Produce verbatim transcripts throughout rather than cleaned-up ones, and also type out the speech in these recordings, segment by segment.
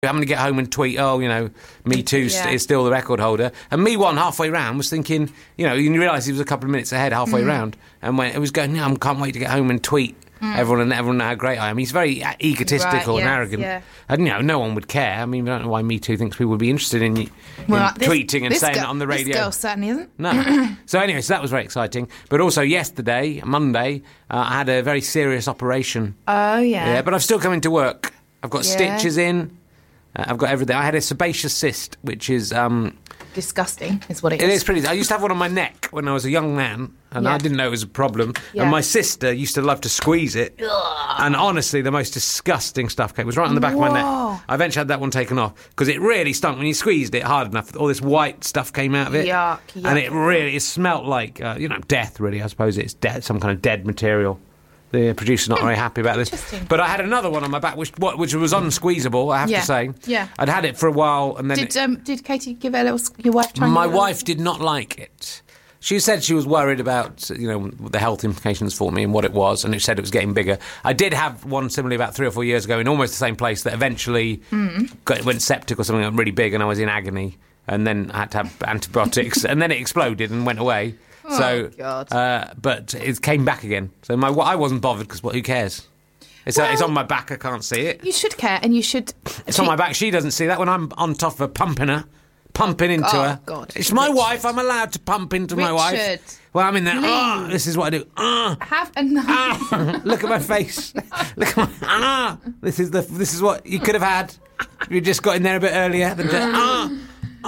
having to get home and tweet, oh, you know, Me Too yeah. is still the record holder. And Me One halfway round was thinking, you know, you realise he was a couple of minutes ahead halfway mm. round. And when it was going, no, I can't wait to get home and tweet mm. everyone and everyone know how great I am. He's very egotistical right, yes, and arrogant. Yeah. And, you know, no one would care. I mean, I don't know why Me Too thinks people would be interested in, in well, this, tweeting and saying girl, it on the radio. This girl certainly isn't. No. So anyway, so that was very exciting. But also yesterday, Monday, uh, I had a very serious operation. Oh, yeah. Yeah, but I've still come into work. I've got yeah. stitches in. Uh, I've got everything. I had a sebaceous cyst, which is... Um, disgusting, is what it is. It is pretty... I used to have one on my neck when I was a young man, and yeah. I didn't know it was a problem. Yeah. And my sister used to love to squeeze it. Ugh. And honestly, the most disgusting stuff came. It was right on the back Whoa. of my neck. I eventually had that one taken off, because it really stunk. When you squeezed it hard enough, all this white stuff came out of it. Yuck, yuck. And it really... It smelt like, uh, you know, death, really. I suppose it's death, some kind of dead material. The producer's not very happy about this. But I had another one on my back, which what, which was unsqueezable, I have yeah. to say. Yeah. I'd had it for a while, and then... Did, it, um, did Katie give her a little... Your wife try My and wife did not like it. She said she was worried about, you know, the health implications for me and what it was, and it said it was getting bigger. I did have one similarly about three or four years ago in almost the same place that eventually mm. got, went septic or something really big, and I was in agony, and then I had to have antibiotics, and then it exploded and went away. So, oh, God. Uh, but it came back again. So my I wasn't bothered because what? Who cares? It's, well, a, it's on my back. I can't see it. You should care, and you should. It's she, on my back. She doesn't see that when I'm on top of her, pumping her, pumping into oh, her. God. It's my Richard. wife. I'm allowed to pump into Richard. my wife. Well, I'm in there. Oh, this is what I do. Oh, Have enough. Oh, look at my face. Look at my. Ah, oh, this is the. This is what you could have had. If you just got in there a bit earlier. Than just, oh,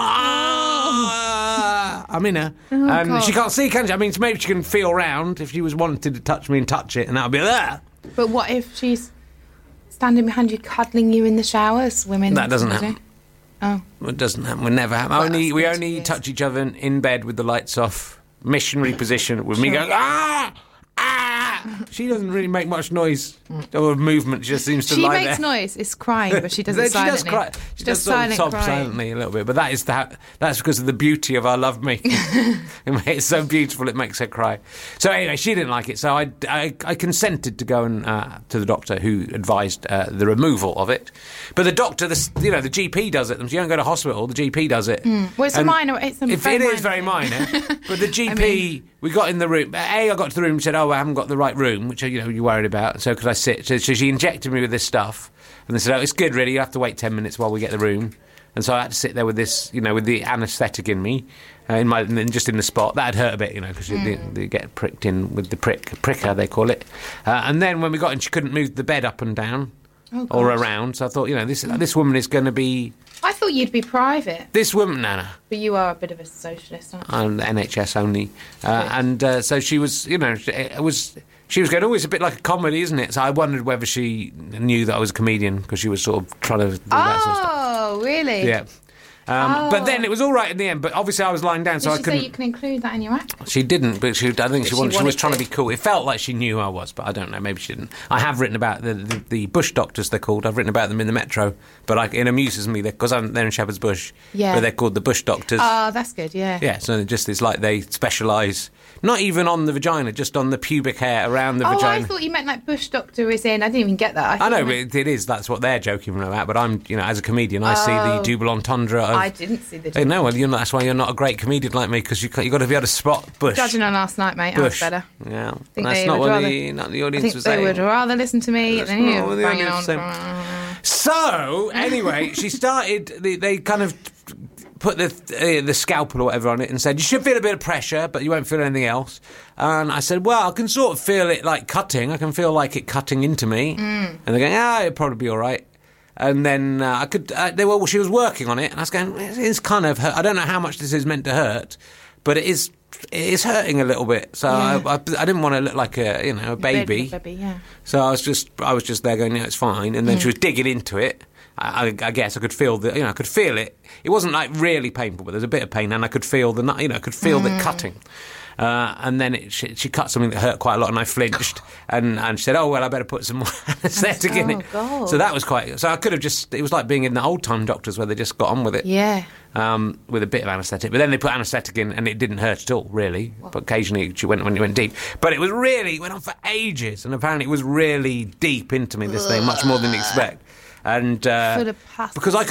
oh. I'm in her. Oh, and God. she can't see, can she? I mean, maybe she can feel round if she was wanted to touch me and touch it, and that would be there. But what if she's standing behind you, cuddling you in the showers? Women. That doesn't happen. Oh. It doesn't happen. It never happen. Well, only we only touch each other in bed with the lights off, missionary position, with sure. me going, ah! Ah! She doesn't really make much noise or movement. She just seems to she lie there. She makes noise. It's crying, but she doesn't she silently. Does cry. She, she does, does silent sob crying. silently a little bit, but that is the, that's because of the beauty of our lovemaking. It's so beautiful it makes her cry. So anyway, she didn't like it, so I, I, I consented to go and uh, to the doctor, who advised uh, the removal of it. But the doctor, the, you know, the G P does it. You don't go to hospital. The G P does it. Mm. Well, it's and a minor. It's a if very it minor is very minor, but the G P. I mean, we got in the room. A, I got to the room and said, oh, I haven't got the right room, which, you know, you're worried about. So could I sit? So, so she injected me with this stuff. And they said, oh, it's good, really. You have to wait ten minutes while we get the room. And so I had to sit there with this, you know, with the anaesthetic in me, uh, in my, just in the spot. That had hurt a bit, you know, because mm. you, you get pricked in with the prick, pricker, they call it. Uh, and then when we got in, she couldn't move the bed up and down oh, or around. So I thought, you know, this, mm. this woman is going to be... I thought you'd be private. This woman, no, no. But you are a bit of a socialist, aren't you? I'm N H S only. Uh, and uh, so she was, you know, it was... She was going, oh, it's a bit like a comedy, isn't it? So I wondered whether she knew that I was a comedian, because she was sort of trying to do oh, that sort of stuff. Oh, really? Yeah. Um, oh. But then it was all right in the end. But obviously I was lying down, Did so she I couldn't... say you can include that in your act? She didn't, but she, I think she, she, wanted, she was trying to. to be cool. It felt like she knew who I was, but I don't know. Maybe she didn't. I have written about the, the, the bush doctors, they're called. I've written about them in the Metro, but I, it amuses me because they're in Shepherd's Bush. Yeah. But they're called the bush doctors. Oh, that's good. Yeah. Yeah. So just it's like they specialise. Not even on the vagina, just on the pubic hair around the oh, vagina. Oh, I thought you meant like bush doctor is in. I didn't even get that. I, I know, meant... but it is. That's what they're joking about. But I'm, you know, as a comedian, I oh. see the double entendre. Of, I didn't see the. Hey, no, well, you're not, that's why you're not a great comedian like me, because you you got to be able to spot bush. Judging on last night, mate, bush. I was better. Yeah, I think that's they not would what rather, the, not the audience I think was they saying. would rather listen to me that's than you banging on. on. So anyway, she started. They, they kind of put the uh, the scalpel or whatever on it and said, you should feel a bit of pressure, but you won't feel anything else. And I said, well, I can sort of feel it like cutting. I can feel like it cutting into me. Mm. And they're going, ah, it'll probably be all right. And then uh, I could. Uh, they were. Well, she was working on it, and I was going, it's kind of hurt. I don't know how much this is meant to hurt, but it is. It is hurting a little bit. So yeah. I, I, I didn't want to look like a you know a baby. A baby yeah. So I was just I was just there going, yeah, it's fine. And then mm. she was digging into it. I, I, I guess I could feel the you know I could feel it. It wasn't like really painful, but there's a bit of pain, and I could feel the you know I could feel mm. the cutting. Uh, and then it, she, she cut something that hurt quite a lot, and I flinched, and, and she said, "Oh well, I better put some more anaesthetic in it." God. So that was quite. So I could have just. It was like being in the old time doctors where they just got on with it. Yeah. Um, with a bit of anaesthetic, but then they put anaesthetic in, and it didn't hurt at all, really. What? But occasionally she went when it went deep. But it was really it went on for ages, and apparently it was really deep into me. This thing, much more than you expect. And uh, Full of pus. because I could